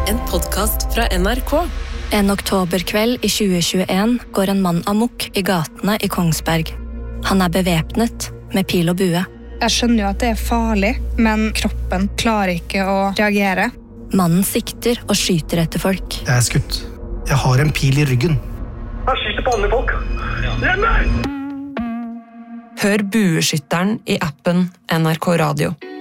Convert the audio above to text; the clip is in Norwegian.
En podcast fra NRK. En oktoberkveld i 2021 går en mann amok i gatene i Kongsberg. Han bevæpnet med pil og bue. Jeg skjønner jo at det farlig, men kroppen klarer ikke å reagere. Mannen sikter og skyter etter folk. Jeg skutt. Jeg har en pil i ryggen. Han skyter på andre folk. Rem deg! Hør Bueskytteren i appen NRK Radio.